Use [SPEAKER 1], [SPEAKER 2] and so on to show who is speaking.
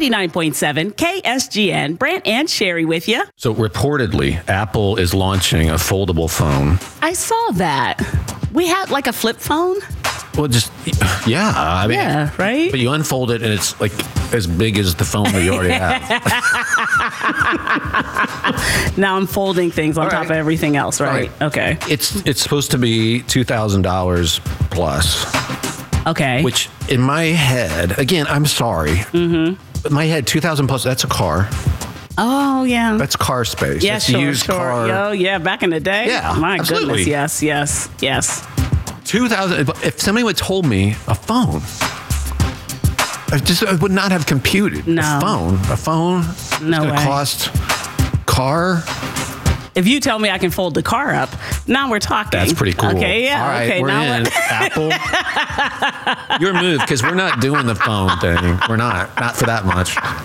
[SPEAKER 1] 89.7 KSGN. Brant and Sherry with you.
[SPEAKER 2] So reportedly, Apple is launching a foldable phone.
[SPEAKER 1] I saw that. We had like a flip phone.
[SPEAKER 2] Well, yeah. I mean,
[SPEAKER 1] Yeah, right?
[SPEAKER 2] But you unfold it and it's like as big as the phone that you already have.
[SPEAKER 1] Now I'm folding things on top of everything else, right? Okay.
[SPEAKER 2] It's supposed to be $2,000 plus.
[SPEAKER 1] Okay.
[SPEAKER 2] Which in my head, again, I'm sorry. But in my head, 2,000 plus, that's a car.
[SPEAKER 1] Oh, yeah.
[SPEAKER 2] That's car space.
[SPEAKER 1] Yeah,
[SPEAKER 2] that's
[SPEAKER 1] sure,
[SPEAKER 2] used
[SPEAKER 1] sure.
[SPEAKER 2] car.
[SPEAKER 1] Oh, yeah, back in the day.
[SPEAKER 2] Yeah,
[SPEAKER 1] My
[SPEAKER 2] absolutely.
[SPEAKER 1] goodness. Yes.
[SPEAKER 2] 2,000. If somebody would told me a phone, I would not have computed.
[SPEAKER 1] No.
[SPEAKER 2] A phone.
[SPEAKER 1] No
[SPEAKER 2] going to
[SPEAKER 1] way.
[SPEAKER 2] cost car.
[SPEAKER 1] If you tell me I can fold the car up, now we're talking.
[SPEAKER 2] That's pretty cool.
[SPEAKER 1] Okay, yeah.
[SPEAKER 2] All right,
[SPEAKER 1] okay,
[SPEAKER 2] we're
[SPEAKER 1] now
[SPEAKER 2] in. Apple. Your move, because we're not doing the phone thing. We're not for that much.